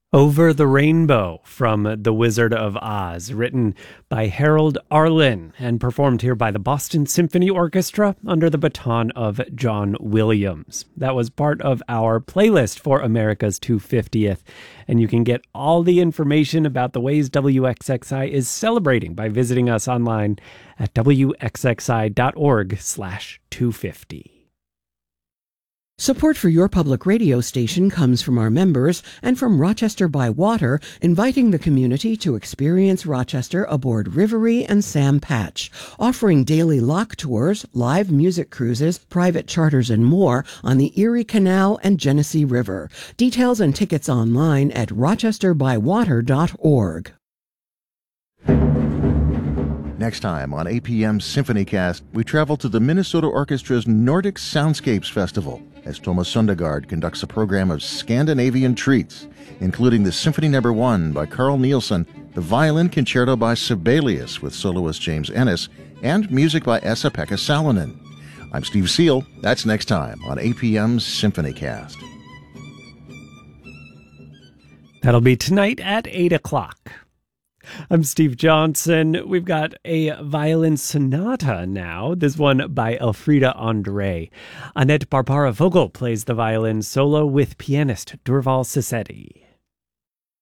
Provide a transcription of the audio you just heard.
Over the Rainbow from The Wizard of Oz, written by Harold Arlen and performed here by the Boston Symphony Orchestra under the baton of John Williams. That was part of our playlist for America's 250th, and you can get all the information about the ways WXXI is celebrating by visiting us online at wxxi.org/250. Support for your public radio station comes from our members and from Rochester by Water, inviting the community to experience Rochester aboard Rivery and Sam Patch, offering daily lock tours, live music cruises, private charters, and more on the Erie Canal and Genesee River. Details and tickets online at rochesterbywater.org. Next time on APM Symphonycast, we travel to the Minnesota Orchestra's Nordic Soundscapes Festival as Thomas Sundegard conducts a program of Scandinavian treats, including the Symphony No. 1 by Carl Nielsen, the Violin Concerto by Sibelius with soloist James Ennis, and music by Esa-Pekka Salonen. I'm Steve Seal. That's next time on APM Symphonycast. That'll be tonight at 8 o'clock. I'm Steve Johnson. We've got a violin sonata now, this one by Elfriede André. Annette Barbara Vogel plays the violin solo with pianist Durval Sassetti.